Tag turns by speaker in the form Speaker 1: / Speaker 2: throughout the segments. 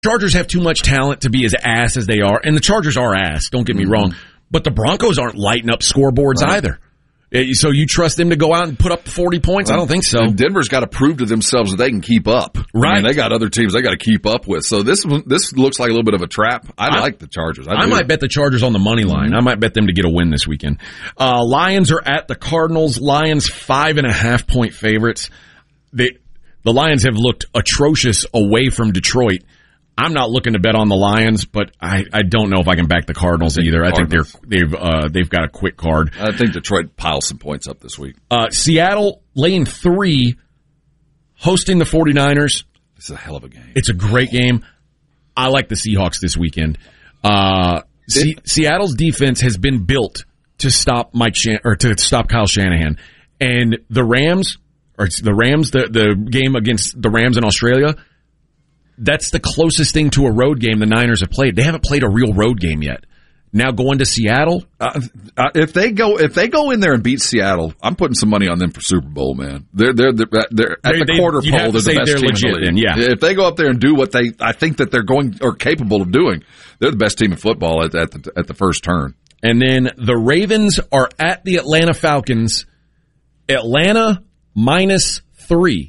Speaker 1: Chargers have too much talent to be as ass as they are, and the Chargers are ass, don't get me wrong, but the Broncos aren't lighting up scoreboards either. So you trust them to go out and put up 40 points? I don't think so.
Speaker 2: And Denver's got to prove to themselves that they can keep up.
Speaker 1: Right.
Speaker 2: I mean, they got other teams they got to keep up with. So this looks like a little bit of a trap. I like the Chargers. I
Speaker 1: might bet the Chargers on the money line. I might bet them to get a win this weekend. Lions are at the Cardinals. Lions 5.5-point favorites. The Lions have looked atrocious away from Detroit. I'm not looking to bet on the Lions, but I don't know if I can back the Cardinals either. I think they've got a quick card.
Speaker 2: I think Detroit piles some points up this week.
Speaker 1: Seattle laying 3, hosting the 49ers.
Speaker 2: It's a hell of a game.
Speaker 1: It's a great game. I like the Seahawks this weekend. Seattle's defense has been built to stop to stop Kyle Shanahan, and the Rams, the game against the Rams in Australia. That's the closest thing to a road game the Niners have played. They haven't played a real road game yet. Now going to Seattle,
Speaker 2: if they go in there and beat Seattle, I'm putting some money on them for Super Bowl, man. They're at the quarter pole. They're the best team
Speaker 1: legit,
Speaker 2: in the league.
Speaker 1: yeah.
Speaker 2: If they go up there and do what I think that they're going or capable of doing, they're the best team in football at the first turn.
Speaker 1: And then the Ravens are at the Atlanta Falcons. Atlanta -3.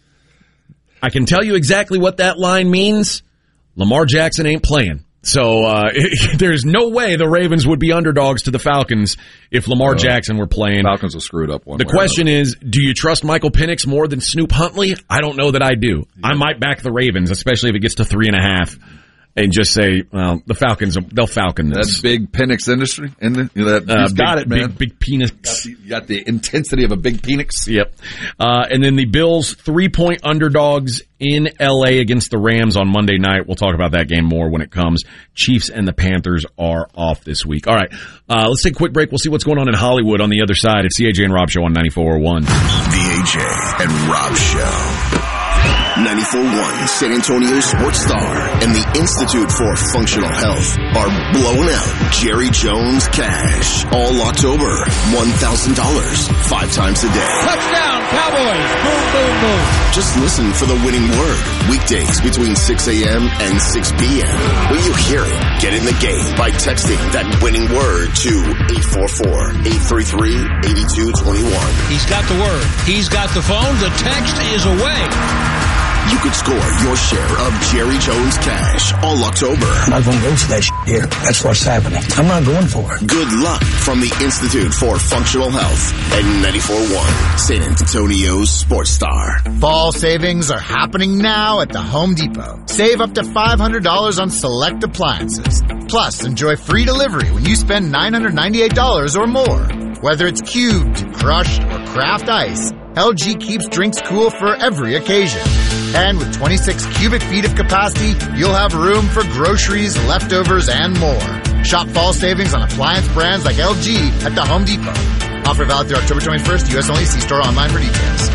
Speaker 1: I can tell you exactly what that line means. Lamar Jackson ain't playing. So there's no way the Ravens would be underdogs to the Falcons if Lamar Jackson were playing.
Speaker 2: Falcons will screw it up one way.
Speaker 1: The question is, do you trust Michael Penix more than Snoop Huntley? I don't know that I do. Yeah. I might back the Ravens, especially if it gets to 3.5. And just say, well, the Falcons, they'll falcon this.
Speaker 2: That big Penix industry? He's got it, man.
Speaker 1: Big penis.
Speaker 2: You got the intensity of a big Penix.
Speaker 1: Yep. And then the Bills, 3-point underdogs in L.A. against the Rams on Monday night. We'll talk about that game more when it comes. Chiefs and the Panthers are off this week. All right. Let's take a quick break. We'll see what's going on in Hollywood on the other side. It's the AJ and Rob Show on 94.1.
Speaker 3: The AJ and Rob Show. 94.1 San Antonio Sports Star and the Institute for Functional Health are blowing out Jerry Jones cash all October. $1,000, 5 times a day.
Speaker 4: Touchdown, Cowboys! Boom, boom, boom.
Speaker 3: Just listen for the winning word. Weekdays between 6 a.m. and 6 p.m. When you hear it, get in the game by texting that winning word to 844-833-8221.
Speaker 4: He's got the word. He's got the phone. The text is away.
Speaker 3: You could score your share of Jerry Jones cash all October.
Speaker 5: I'm not going to go for that here. That's what's happening. I'm not going for it.
Speaker 3: Good luck from the Institute for Functional Health at 94.1 San Antonio Sports Star.
Speaker 6: Fall savings are happening now at the Home Depot. Save up to $500 on select appliances. Plus, enjoy free delivery when you spend $998 or more. Whether it's cubed, crushed, or craft ice, LG keeps drinks cool for every occasion. And with 26 cubic feet of capacity, you'll have room for groceries, leftovers, and more. Shop fall savings on appliance brands like LG at the Home Depot. Offer valid through October 21st, U.S. only. See store online for details.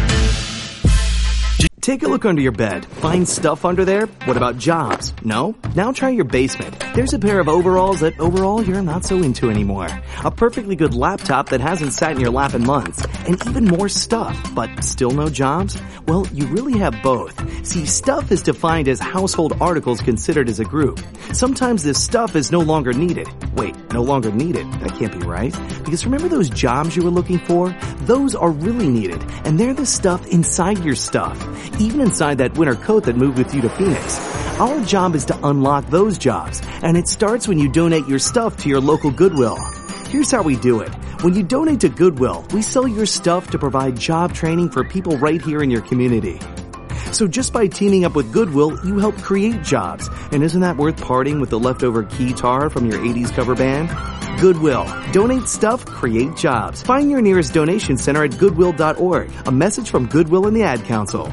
Speaker 7: Take a look under your bed. Find stuff under there? What about jobs? No? Now try your basement. There's a pair of overalls that overall you're not so into anymore. A perfectly good laptop that hasn't sat in your lap in months. And even more stuff, but still no jobs? Well, you really have both. See, stuff is defined as household articles considered as a group. Sometimes this stuff is no longer needed. Wait, no longer needed? That can't be right. Because remember those jobs you were looking for? Those are really needed. And they're the stuff inside your stuff. Even inside that winter coat that moved with you to Phoenix. Our job is to unlock those jobs, and it starts when you donate your stuff to your local Goodwill. Here's how we do it. When you donate to Goodwill, we sell your stuff to provide job training for people right here in your community. So just by teaming up with Goodwill, you help create jobs. And isn't that worth parting with the leftover keytar from your 80s cover band? Goodwill. Donate stuff, create jobs. Find your nearest donation center at goodwill.org. A message from Goodwill and the Ad Council.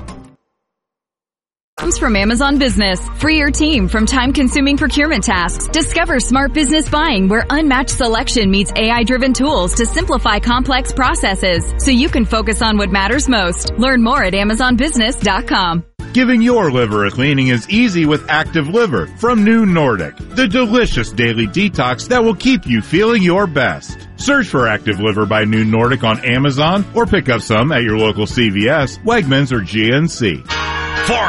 Speaker 8: Comes from Amazon Business. Free your team from time-consuming procurement tasks. Discover smart business buying where unmatched selection meets AI-driven tools to simplify complex processes so you can focus on what matters most. Learn more at AmazonBusiness.com.
Speaker 9: Giving your liver a cleaning is easy with Active Liver from New Nordic, the delicious daily detox that will keep you feeling your best. Search for Active Liver by New Nordic on Amazon or pick up some at your local CVS, Wegmans, or GNC.